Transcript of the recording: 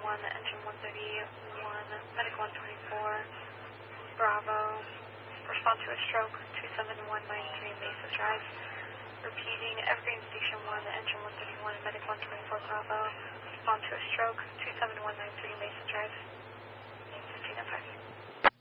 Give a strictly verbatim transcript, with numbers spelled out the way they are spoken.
one, engine one thirty-one, medic one twenty-four, Bravo. Respond to a stroke, two seven one nine three Mesa Drive. Repeating, Evergreen Station one, engine one thirty-one, medic one twenty-four, Bravo. Respond to a stroke, two seven one nine three Mesa Drive. fifteen oh five.